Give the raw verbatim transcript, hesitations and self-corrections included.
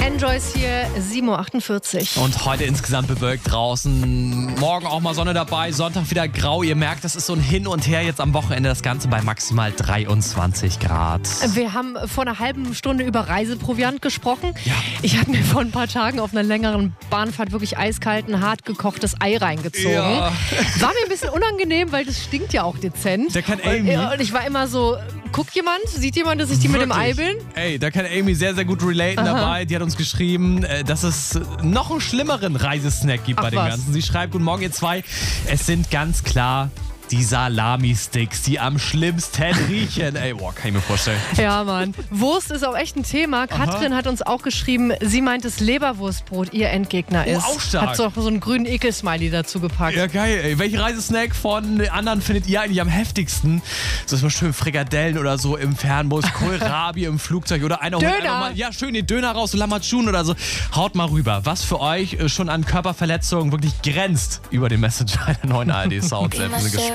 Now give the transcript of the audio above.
Enjoys hier, sieben Uhr achtundvierzig. Und heute insgesamt bewölkt draußen. Morgen auch mal Sonne dabei, Sonntag wieder grau. Ihr merkt, das ist so ein Hin und Her jetzt am Wochenende. Das Ganze bei maximal dreiundzwanzig Grad. Wir haben vor einer halben Stunde über Reiseproviant gesprochen. Ja. Ich habe mir vor ein paar Tagen auf einer längeren Bahnfahrt wirklich eiskalten, hart gekochtes Ei reingezogen. Ja. War mir ein bisschen unangenehm, weil das stinkt ja auch dezent. Der kann Amy. Und ich war immer so, guckt jemand, sieht jemand, dass ich die Wirklich? mit dem Ei bin? Ey, da kann Amy sehr, sehr gut relaten Aha. dabei. Die hat uns geschrieben, äh, dass es noch einen schlimmeren Reisesnack gibt Ach, bei dem was? Ganzen. Sie schreibt, guten Morgen ihr zwei, es sind ganz klar die Salami-Sticks, die am schlimmsten riechen. Ey, boah, kann ich mir vorstellen. Ja, Mann. Wurst ist auch echt ein Thema. Katrin Aha. hat uns auch geschrieben, sie meint, dass Leberwurstbrot ihr Endgegner Oh, ist. auch stark. Hat so, so einen grünen Ekel-Smiley dazu gepackt. Ja, geil, ey. Welchen Reisesnack von den anderen findet ihr eigentlich am heftigsten? So mal schön Frikadellen oder so im Fernbus, Kohlrabi im Flugzeug oder einer holt Döner. einfach mal, ja, schön den Döner raus, so Lammatschun oder so. Haut mal rüber, was für euch äh, schon an Körperverletzungen wirklich grenzt über den Messenger der neuen A R D Sounds. Wir sind gespannt.